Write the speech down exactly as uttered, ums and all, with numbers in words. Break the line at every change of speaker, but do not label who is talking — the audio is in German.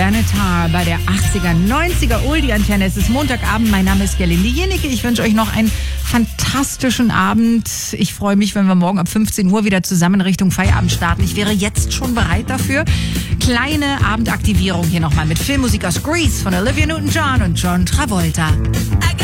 Janitor bei der achtziger, neunziger Oldie-Antenne. Es ist Montagabend, mein Name ist Gerlinde Jennecke. Ich wünsche euch noch einen fantastischen Abend. Ich freue mich, wenn wir morgen ab fünfzehn Uhr wieder zusammen Richtung Feierabend starten. Ich wäre jetzt schon bereit dafür. Kleine Abendaktivierung hier nochmal mit Filmmusik aus Grease von Olivia Newton-John und John Travolta.